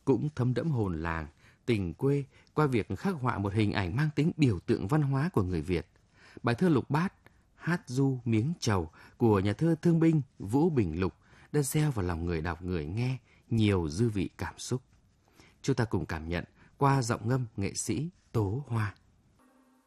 cũng thấm đẫm hồn làng, tình quê qua việc khắc họa một hình ảnh mang tính biểu tượng văn hóa của người Việt. Bài thơ Lục Bát, hát du miếng trầu của nhà thơ thương binh Vũ Bình Lục đã gieo vào lòng người đọc người nghe nhiều dư vị cảm xúc. Chúng ta cùng cảm nhận qua giọng ngâm nghệ sĩ Tố Hoa.